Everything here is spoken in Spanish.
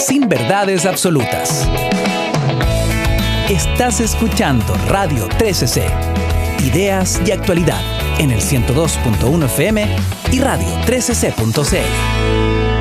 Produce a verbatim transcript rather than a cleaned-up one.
sin verdades absolutas. Estás escuchando Radio trece C, ideas y actualidad en el ciento dos punto uno F M y radio trece c punto c l.